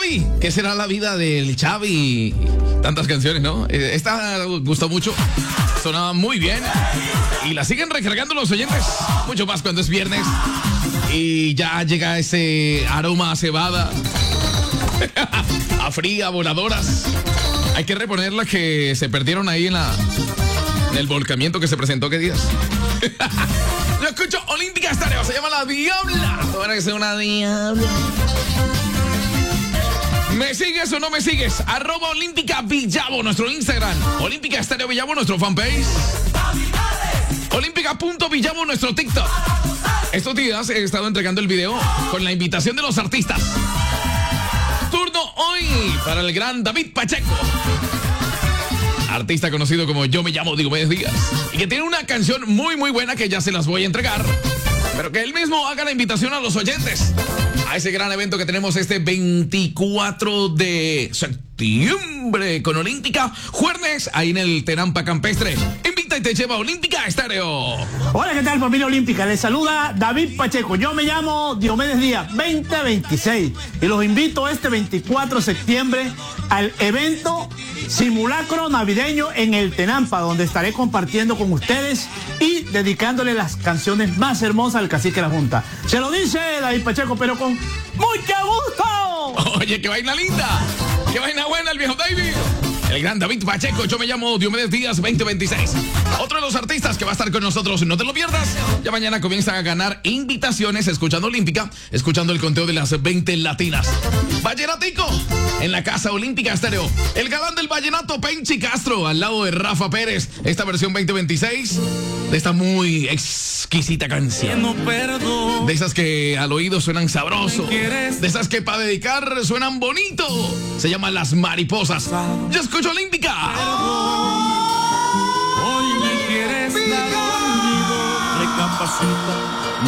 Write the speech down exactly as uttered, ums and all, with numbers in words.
Xavi. ¿Qué será la vida del Xavi? Tantas canciones, ¿no? Esta gustó mucho. Sonaba muy bien. Y la siguen recargando los oyentes. Mucho más cuando es viernes. Y ya llega ese aroma a cebada. A fría, voladoras. Hay que reponer las que se perdieron ahí en la en el volcamiento que se presentó, ¿qué días? Yo escucho Olímpica Estéreo, se llama La Diabla. Ahora que sea una diabla. ¿Me sigues o no me sigues? Arroba Olímpica Villavo, nuestro Instagram. Olímpica Estéreo Villavo, nuestro fanpage. Olímpica.villavo, nuestro TikTok. Estos días he estado entregando el video con la invitación de los artistas. Turno hoy para el gran David Pacheco, artista conocido como Yo Me Llamo Diomedes Díaz, y que tiene una canción muy muy buena que ya se las voy a entregar, pero que él mismo haga la invitación a los oyentes a ese gran evento que tenemos este veinticuatro de septiembre con Olímpica, jueves, ahí en el Tenampa Campestre. Invita y te lleva a Olímpica Estéreo. Hola, ¿qué tal, familia olímpica? Les saluda David Pacheco. Yo me llamo Diomedes Díaz veinte veintiséis y los invito este veinticuatro de septiembre al evento simulacro navideño en el Tenampa, donde estaré compartiendo con ustedes y dedicándole las canciones más hermosas al cacique de la Junta. Se lo dice David Pacheco, pero con mucho gusto. Oye, qué vaina linda, qué vaina buena el viejo David. El gran David Pacheco. Yo me llamo Diomedes Díaz veinte veintiséis. Otro de los artistas que va a estar con nosotros, no te lo pierdas. Ya mañana comienzan a ganar invitaciones escuchando Olímpica, escuchando el conteo de las veinte latinas. Vallenatico en la Casa Olímpica Estéreo. El galán del vallenato, Penchi Castro, al lado de Rafa Pérez. Esta versión veinte veintiséis de esta muy exquisita canción. De esas que al oído suenan sabroso. De esas que para dedicar suenan bonito. Se llama Las Mariposas. Yo escucho Olímpica. Hoy me quieres dar conmigo, recapacita.